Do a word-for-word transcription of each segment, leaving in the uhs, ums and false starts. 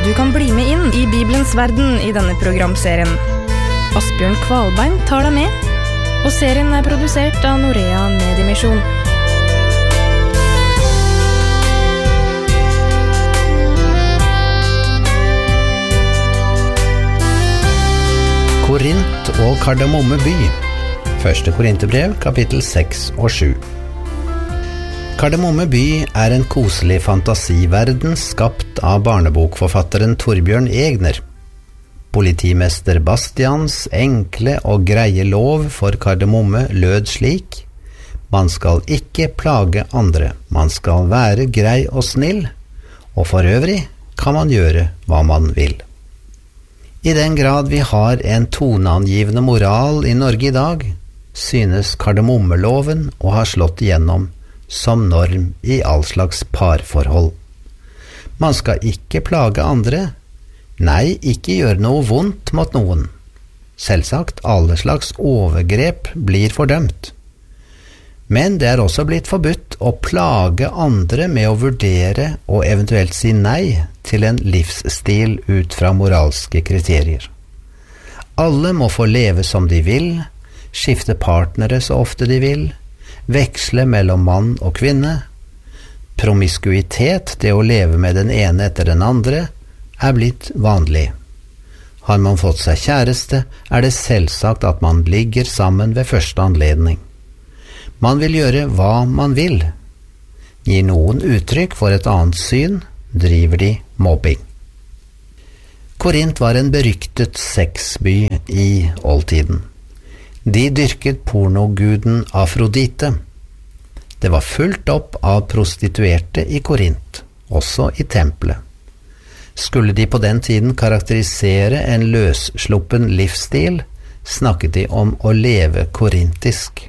Du kan bli med inn i Bibelens verden i denne programserien. Asbjørn Kvalbein tar deg med, og serien er produsert av Norea Mediemisjon. Korint og Kardemomme by. Første Korinterbrev, kapittel seks og sju. Kardemomme by er en koselig fantasiverden skapt av barnebokforfatteren Torbjørn Egner. Politimester Bastians enkle og greie lov for Kardemomme lød slik: Man skal ikke plage andre, man skal være grei og snill, og for øvrig kan man gjøre hva man vil. I den grad vi har en toneangivende moral i Norge i dag, synes kardemommeloven å ha slått igjennom som norm i all slags parforhold. Man skal ikke plage andre, nei, ikke gjøre noe vondt mot noen. Selvsagt, alle slags overgrep blir fordømt. Men det er også blitt forbudt å plage andre med å vurdere og eventuelt si nei til en livsstil ut fra moralske kriterier. Alle må få leve som de vil, skifte partnere så ofte de vil, veksle mellom mann og kvinne. Promiskuitet, det å leve med den ene etter den andre, er blitt vanlig. Har man fått seg kjæreste, er det selvsagt at man ligger sammen ved første anledning. Man vil gjøre hva man vil. Gir noen uttrykk for et annet syn, driver de mobbing. Korint var en beryktet sexby i oldtiden. De dyrket pornoguden Afrodite. Det var fullt opp av prostituerte i Korint, også i tempelet. Skulle de på den tiden karakterisere en løssluppen livsstil, snakket de om å leve korintisk.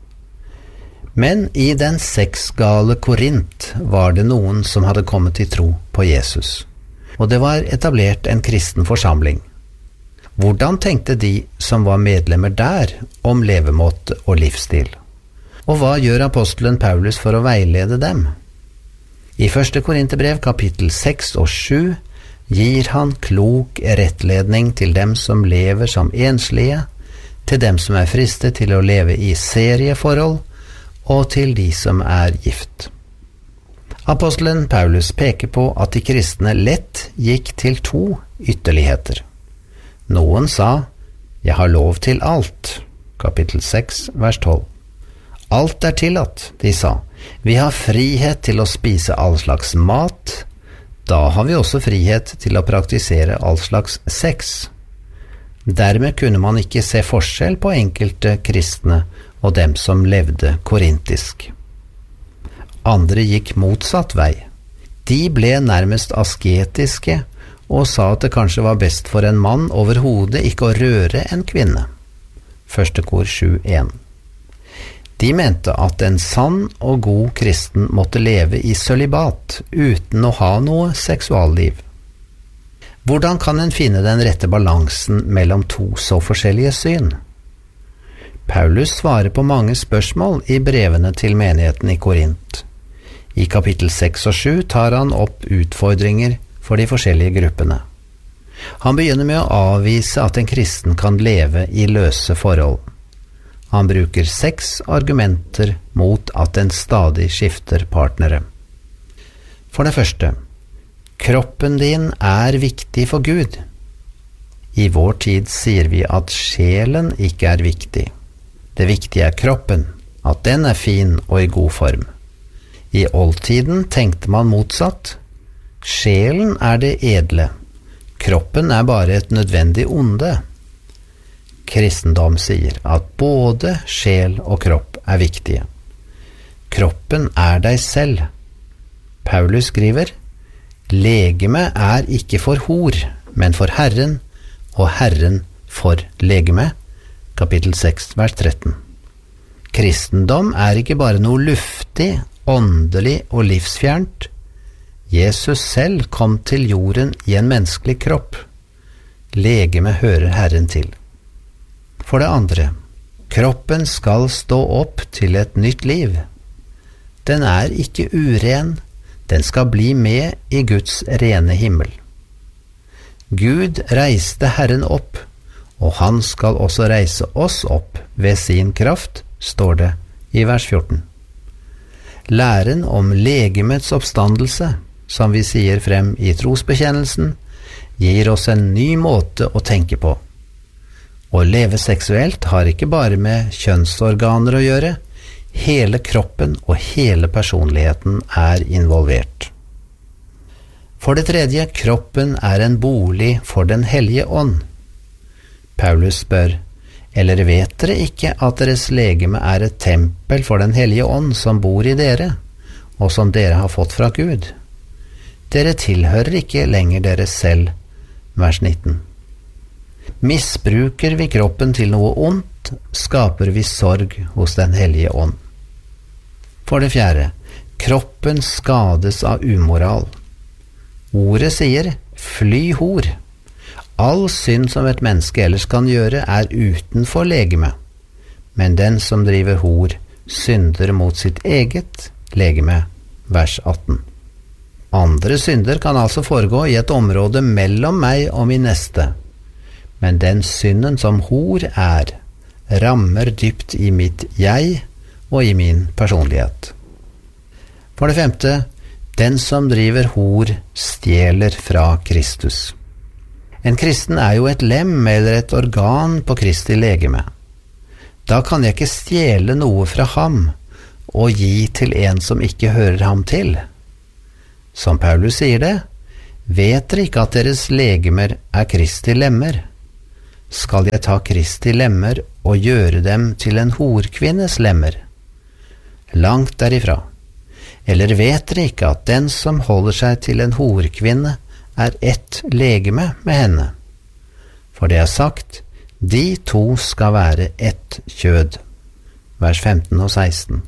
Men i den sexgale Korint var det noen som hadde kommet til tro på Jesus, og det var etablert en kristen forsamling. Hvordan tenkte de som var medlemmer der om levemåte og livsstil? Og hva gjør apostelen Paulus for å veilede dem? I første Korinterbrev kapittel seks og sju gir han klok rettledning til dem som lever som enslige, til dem som er fristet til å leve i serieforhold, og til de som er gift. Apostelen Paulus peker på at de kristne lett gikk til to ytterligheter. Noen sa, «Jeg har lov til alt», kapittel seks, vers tolv. Alt er tillatt, de sa. Vi har frihet til å spise all slags mat, da har vi også frihet til å praktisere all slags sex. Dermed kunne man ikke se forskjell på enkelte kristne og dem som levde korintisk. Andre gikk motsatt vei. De ble nærmest asketiske og sa at det kanskje var best for en mann overhodet ikke å røre en kvinne. Første kor sju en. De mente at en sann og god kristen måtte leve i sølibat uten å ha noe seksualliv. Hvordan kan en finne den rette balansen mellom to så forskjellige syn? Paulus svarer på mange spørsmål i brevene til menigheten i Korint. I kapittel seks og sju tar han opp utfordringer for de forskjellige gruppene. Han begynner med å avvise at en kristen kan leve i løse forhold. Han bruker seks argumenter mot at en stadig skifter partnere. For det første, kroppen din er viktig for Gud. I vår tid sier vi at sjelen ikke er viktig. Det viktige er kroppen, at den er fin og i god form. I oldtiden tenkte man motsatt. Sjelen er det edle. Kroppen er bare et nødvendig onde. Kristendom sier at både sjel og kropp er viktige. Kroppen er deg selv. Paulus skriver, legeme er ikke for hor, men for Herren, og Herren for legeme. Kapittel seks, vers tretten. Kristendom er ikke bare noe luftig, åndelig og livsfjernt. Jesus selv kom til jorden i en menneskelig kropp. Legeme hører Herren til. For det andre, kroppen skal stå opp til et nytt liv. Den er ikke uren, den skal bli med i Guds rene himmel. Gud reiste Herren opp, og han skal også reise oss opp ved sin kraft, står det i vers fjorten. Læren om legemets oppstandelse, som vi sier frem i trosbekjennelsen, gir oss en ny måte å tenke på. Å leve seksuelt har ikke bare med kjønnsorganer å gjøre, hele kroppen og hele personligheten er involvert. For det tredje, kroppen er en bolig for den hellige ånd. Paulus spør, eller vet dere ikke at deres legeme er et tempel for den hellige ånd som bor i dere, og som dere har fått fra Gud? Dere tilhører ikke lenger dere selv, vers nitten. Misbruker vi kroppen til noe ondt, skaper vi sorg hos den hellige ånd. For det fjerde, kroppen skades av umoral. Ordet sier, fly hor. All synd som et menneske ellers kan gjøre er utenfor legeme, men den som driver hor, synder mot sitt eget legeme, vers atten. Andre synder kan altså foregå i et område mellom meg og min neste, men den synden som hor er, rammer dypt i mitt jeg og i min personlighet. For det femte, den som driver hor stjeler fra Kristus. En kristen er jo et lem eller et organ på Kristi legeme. Da kan jeg ikke stjele noe fra ham og gi til en som ikke hører ham til. Som Paulus sier det, vet dere ikke at deres legemer er Kristi lemmer? Skal jeg ta Kristi lemmer og gjøre dem til en horkvinnes lemmer? Langt derifra. Eller vet dere ikke at den som holder seg til en horkvinne er ett legeme med henne? For det er sagt, de to skal være ett kjød. Vers femten og seksten.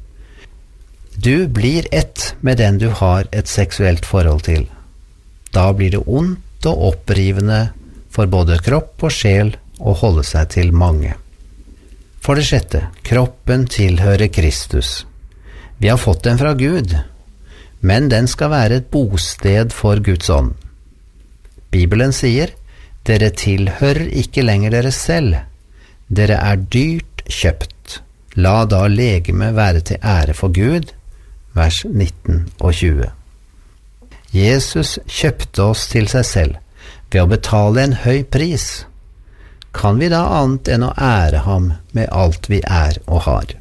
Du blir ett med den du har et seksuelt forhold til. Da blir det ondt og opprivende for både kropp og sjel å holde seg til mange. For det sjette, kroppen tilhører Kristus. Vi har fått den fra Gud, men den skal være et bosted for Guds ånd. Bibelen sier, dere tilhører ikke lenger dere selv, dere er dyrt kjøpt. La da legeme være til ære for Gud, vers nitten og tjue. Jesus kjøpte oss til seg selv ved å betale en høy pris. Kan vi da annet enn å ære ham med alt vi er og har?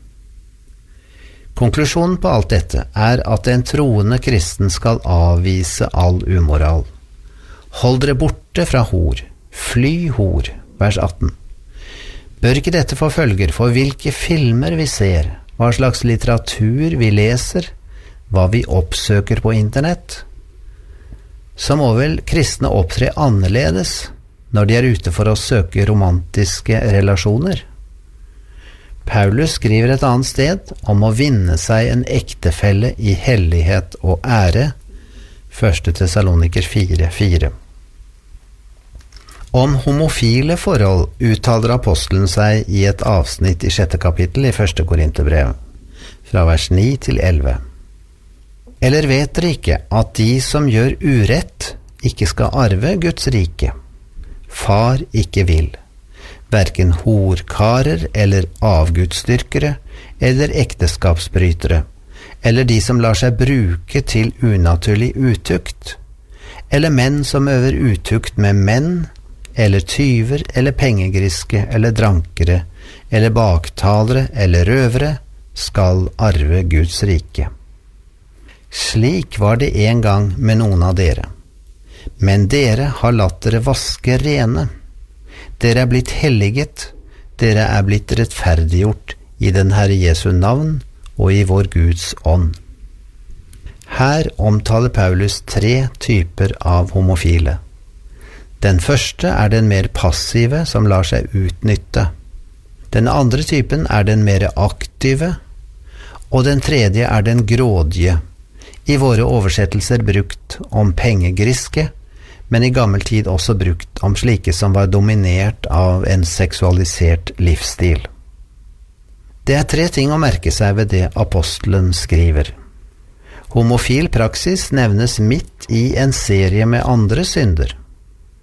Konklusjonen på alt dette er at en troende kristen skal avvise all umoral. Hold dere borte fra hor, fly hor, vers atten. Bør ikke dette få følger for hvilke filmer vi ser, hva slags litteratur vi leser, hva vi oppsøker på internett? Så må vel kristne opptre annerledes når de er ute for å søke romantiske relasjoner? Paulus skriver et annet sted om å vinne seg en ektefelle i hellighet og ære, første Tessaloniker fire fire. Om homofile forhold uttaler apostelen seg i et avsnitt i sjette kapittel i første Korinterbrev, fra vers ni til elleve. Eller vet dere ikke at de som gjør urett ikke skal arve Guds rike? Far ikke vil. Hverken horkarer eller avgudsdyrkere, eller ekteskapsbrytere, eller de som lar seg bruke til unaturlig utukt, eller menn som øver utukt med menn, eller tyver, eller pengegriske, eller drankere, eller baktalere, eller røvere, skal arve Guds rike. Slik var det en gang med noen av dere. Men dere har latt dere vaske rene. Dere er blitt helliget, dere er blitt rettferdiggjort i den Herre Jesu navn og i vår Guds ånd. Her omtaler Paulus tre typer av homofile. Den første er den mer passive som lar seg utnytte. Den andre typen er den mer aktive, og den tredje er den grådige, i våre oversettelser brukt om pengegriske, men i gammel tid også brukt om slike som var dominert av en seksualisert livsstil. Det er tre ting å merke seg ved det apostelen skriver. Homofil praksis nevnes midt i en serie med andre synder.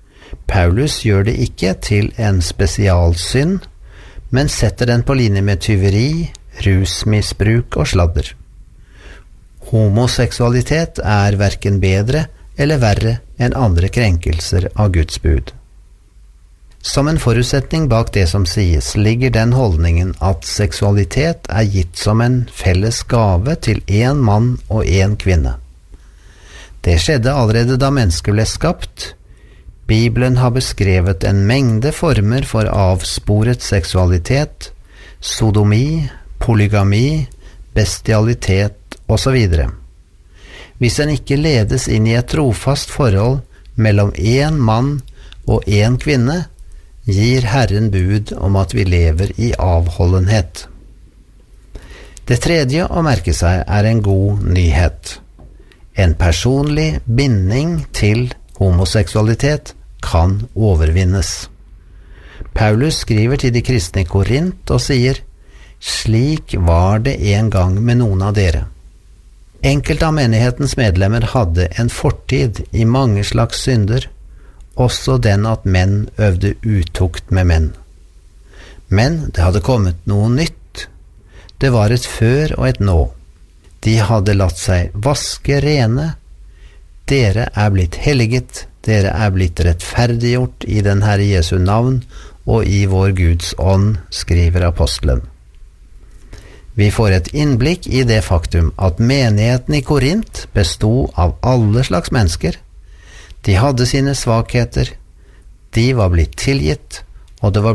Paulus gjør det ikke til en spesialsynd, men setter den på linje med tyveri, rusmisbruk og sladder. Homoseksualitet er hverken bedre eller verre enn andre krenkelser av Guds bud. Som en forutsetning bak det som sies, ligger den holdningen at seksualitet er gitt som en felles gave til en mann og en kvinne. Det skjedde allerede da mennesket ble skapt. Bibelen har beskrevet en mengde former for avsporet seksualitet, sodomi, polygami, bestialitet og så videre. Hvis en ikke ledes inn i et trofast forhold mellom en mann og en kvinne, gir Herren bud om at vi lever i avholdenhet. Det tredje å merke seg er en god nyhet. En personlig binding til homoseksualitet kan overvinnes. Paulus skriver til de kristne i Korint og sier, «Slik var det en gang med noen av dere». Enkelte av menighetens medlemmer hadde en fortid i mange slags synder, også den at menn øvde utukt med menn. Men det hadde kommet noe nytt. Det var et før og et nå. De hadde latt seg vaske rene. Dere er blitt helliget, dere er blitt rettferdiggjort i den Herre Jesu navn og i vår Guds ånd, skriver apostelen. Vi får et innblikk i det faktum at menigheten i Korint bestod av alle slags mennesker. De hadde sine svakheter, de var blitt tilgitt, og det var